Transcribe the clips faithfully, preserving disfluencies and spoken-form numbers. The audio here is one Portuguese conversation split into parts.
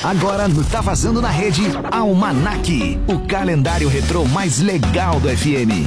Agora no Tá Vazando na Rede, Almanac, o calendário retrô mais legal do F M.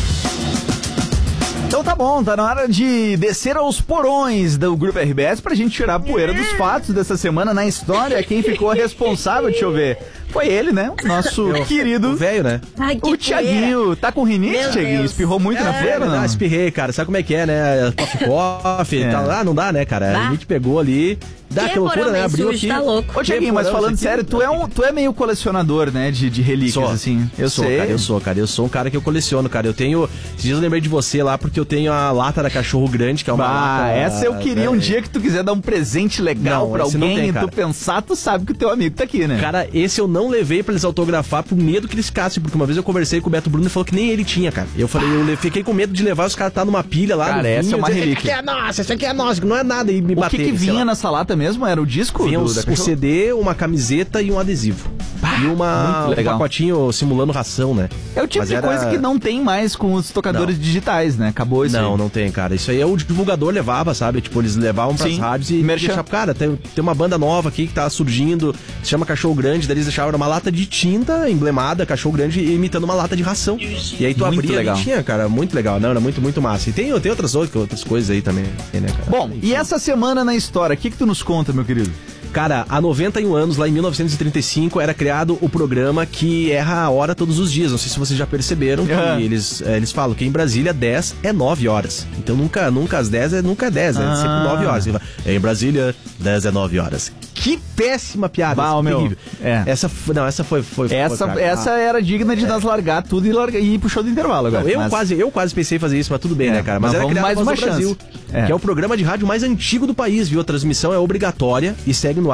Então tá bom, tá na hora de descer aos porões do Grupo R B S pra gente tirar a poeira dos fatos dessa semana na história. Quem ficou responsável, deixa eu ver, foi ele, né? Nosso eu, querido... O velho, né? Ai, o Thiaguinho. Tá com rinite, Thiaguinho? Espirrou muito é, na feira, não? Ah, espirrei, cara. Sabe como é que é, né? Coffee, coffee, é. tá, ah, não dá, né, cara? A gente pegou ali... Dá que loucura, né? Abriu aqui. Tá louco. Ô, Thiaguinho, mas falando sério, tu é, um, tu é meio colecionador, né? De, de relíquias, sou, assim. Eu sou, sei. Cara, eu sou, cara. Eu sou um cara que eu coleciono, cara. Eu tenho... Esses dias eu lembrei de você lá, porque eu tenho a lata da Cachorro Grande, que é uma ah, lata... essa eu queria é, um dia que tu quiser dar um presente legal não, pra alguém tem, e tu pensar, tu sabe que o teu amigo tá aqui, né? Cara, esse eu não levei pra eles autografar por medo que eles ficassem, porque uma vez eu conversei com o Beto Bruno e falou que nem ele tinha, cara. Eu falei, eu fiquei com medo de levar os caras tá numa pilha lá. Cara, essa é uma relíquia. Essa aqui é nossa, essa aqui é nossa, não é nada. E me o bater, que que vinha nessa lata mesmo? Era o disco? Vinha os, o C D, uma camiseta e um adesivo. Ah, e uma, um pacotinho simulando ração, né? É o tipo Mas de era... coisa que não tem mais com os tocadores não. digitais, né? Acabou isso Não, aí. não tem, cara. Isso aí é o divulgador levava, sabe? Tipo, eles levavam pras Sim. rádios e deixavam, cara, tem, tem uma banda nova aqui que tá surgindo, se chama Cachorro Grande, daí eles deixavam uma lata de tinta emblemada, Cachorro Grande, imitando uma lata de ração. E aí tu muito abria legal. E tinha, cara, muito legal. Não, era muito, muito massa. E tem, tem outras, outras coisas aí também, né, cara? Bom, Enfim. E essa semana na história, o que que tu nos conta, meu querido? Cara, há noventa e um anos, lá em mil novecentos e trinta e cinco, era criado o programa que erra a hora todos os dias. Não sei se vocês já perceberam que uhum. eles, é, eles falam que em Brasília dez é nove horas. Então nunca, nunca às dez é nunca é dez, é ah. sempre nove horas. Em Brasília, dez é nove horas. Que péssima piada. Bah, meu. É. Essa, não, essa foi... foi essa foi, essa era digna de é. nós largar tudo e, largar, e ir pro show do intervalo agora. Não, eu, mas... quase, eu quase pensei em fazer isso, mas tudo bem, é. né, cara? Mas, mas era criado mais uma Brasil, é. que é o programa de rádio mais antigo do país, viu? A transmissão é obrigatória e segue no ar